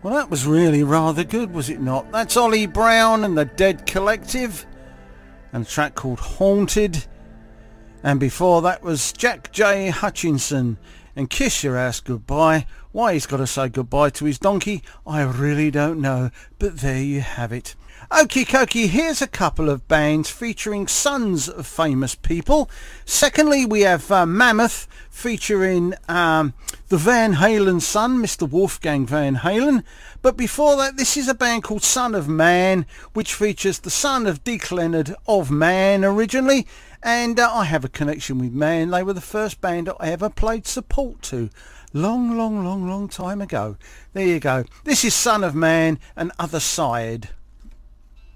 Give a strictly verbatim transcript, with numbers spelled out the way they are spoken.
Well, that was really rather good, was it not? That's Ollie Brown and the Dead Collective, and a track called Haunted. And before that was Jack J. Hutchinson and Kiss Your Ass Goodbye. Why he's got to say goodbye to his donkey, I really don't know, but there you have it. Okie dokie, here's a couple of bands featuring sons of famous people. Secondly, we have uh, Mammoth featuring um, the Van Halen son, Mister Wolfgang Van Halen. But before that, this is a band called Son of Man, which features the son of Dick Leonard of Man originally. And uh, I have a connection with Man. They were the first band I ever played support to. Long, long, long, long time ago. There you go. This is Son of Man and Other Side.